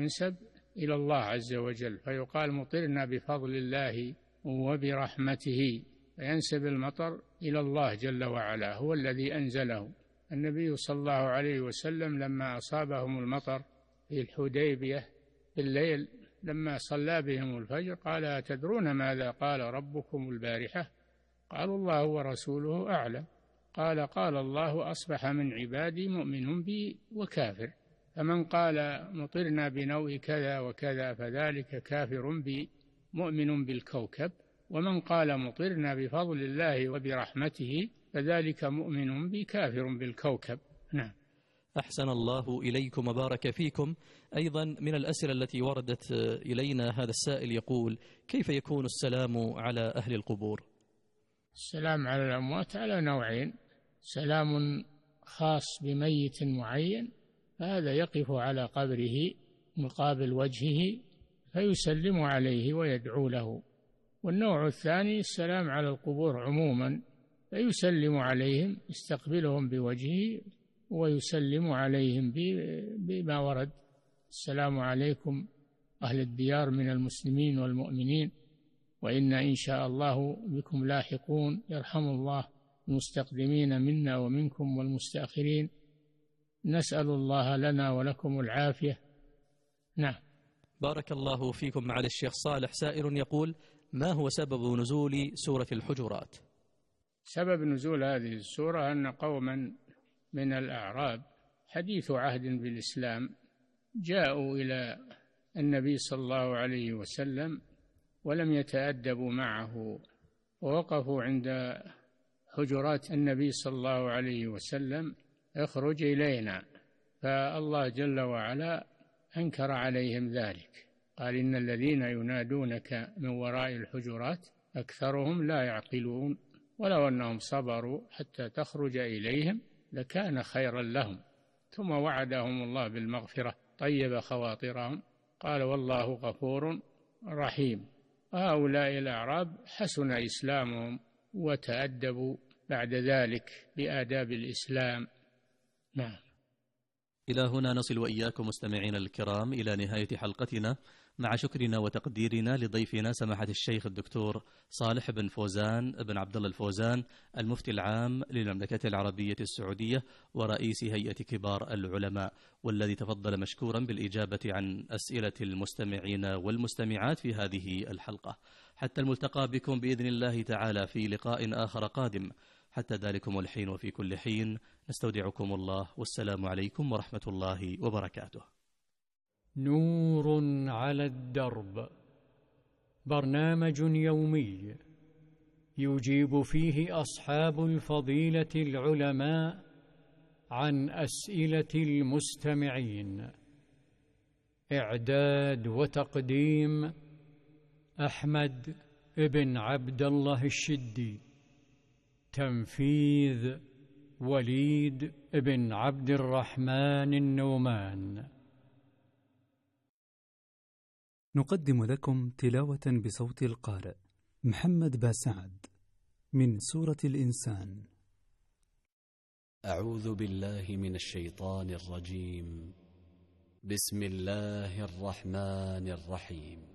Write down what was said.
ينسب إلى الله عز وجل، فيقال مطرنا بفضل الله وبرحمته، فينسب المطر إلى الله جل وعلا، هو الذي أنزله. النبي صلى الله عليه وسلم لما أصابهم المطر في الحديبية بالليل لما صلى بهم الفجر قال: أتدرون ماذا قال ربكم البارحة؟ قالوا: الله ورسوله أعلم. قال: قال الله: أصبح من عبادي مؤمن بي وكافر، فمن قال مطرنا بنوء كذا وكذا فذلك كافر بي مؤمن بالكوكب، ومن قال مطرنا بفضل الله وبرحمته فذلك مؤمن بي كافر بالكوكب. نعم. أحسن الله إليكم وبارك فيكم. أيضا من الأسئلة التي وردت إلينا هذا السائل يقول: كيف يكون السلام على أهل القبور؟ السلام على الأموات على نوعين: سلام خاص بميت معين، هذا يقف على قبره مقابل وجهه فيسلم عليه ويدعو له، والنوع الثاني السلام على القبور عموما، فيسلم عليهم، يستقبلهم بوجهه ويسلم عليهم بما ورد: السلام عليكم أهل الديار من المسلمين والمؤمنين، وإنا إن شاء الله بكم لاحقون، يرحم الله المستقدمين منا ومنكم والمستأخرين، نسأل الله لنا ولكم العافية. نعم. بارك الله فيكم. معالي الشيخ صالح، سائل يقول: ما هو سبب نزول سورة الحجرات؟ سبب نزول هذه السورة أن قوما من الأعراب حديث عهد بالإسلام جاءوا إلى النبي صلى الله عليه وسلم ولم يتأدبوا معه، ووقفوا عند حجرات النبي صلى الله عليه وسلم: اخرج إلينا. فالله جل وعلا أنكر عليهم ذلك، قال: إن الذين ينادونك من وراء الحجرات أكثرهم لا يعقلون، ولو أنهم صبروا حتى تخرج إليهم لكان خيرا لهم. ثم وعدهم الله بالمغفرة، طيب خواطرهم، قال: والله غفور رحيم. وهؤلاء الأعراب حسن إسلامهم وتأدبوا بعد ذلك بآداب الإسلام. نعم. إلى هنا نصل وإياكم مستمعين الكرام إلى نهاية حلقتنا، مع شكرنا وتقديرنا لضيفنا سماحة الشيخ الدكتور صالح بن فوزان بن عبد الله الفوزان، المفتي العام للمملكة العربية السعودية ورئيس هيئة كبار العلماء، والذي تفضل مشكورا بالإجابة عن أسئلة المستمعين والمستمعات في هذه الحلقة. حتى الملتقى بكم بإذن الله تعالى في لقاء آخر قادم. حتى ذلكم الحين وفي كل حين نستودعكم الله، والسلام عليكم ورحمة الله وبركاته. نور على الدرب، برنامج يومي يجيب فيه أصحاب الفضيلة العلماء عن أسئلة المستمعين. إعداد وتقديم أحمد بن عبد الله الشدي. تنفيذ وليد بن عبد الرحمن النومان. نقدم لكم تلاوة بصوت القارئ محمد باسعد من سورة الإنسان. أعوذ بالله من الشيطان الرجيم. بسم الله الرحمن الرحيم.